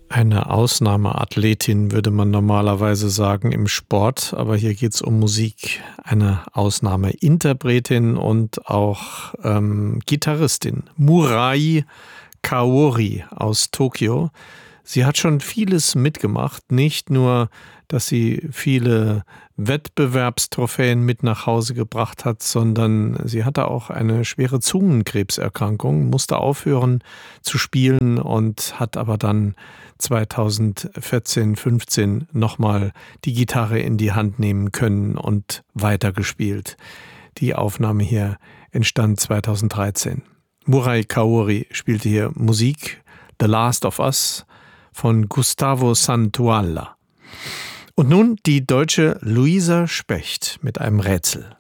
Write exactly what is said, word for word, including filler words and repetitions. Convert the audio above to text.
Eine Ausnahmeathletin, würde man normalerweise sagen, im Sport, aber hier geht's um Musik. Eine Ausnahmeinterpretin und auch ähm, Gitarristin. Murai Kaori aus Tokio. Sie hat schon vieles mitgemacht, nicht nur, dass sie viele Wettbewerbstrophäen mit nach Hause gebracht hat, sondern sie hatte auch eine schwere Zungenkrebserkrankung, musste aufhören zu spielen und hat aber dann zweitausendvierzehn, fünfzehn nochmal die Gitarre in die Hand nehmen können und weitergespielt. Die Aufnahme hier entstand zweitausenddreizehn. Murai Kaori spielte hier Musik, The Last of Us von Gustavo Santaolalla. Und nun die deutsche Luisa Specht mit einem Rätsel.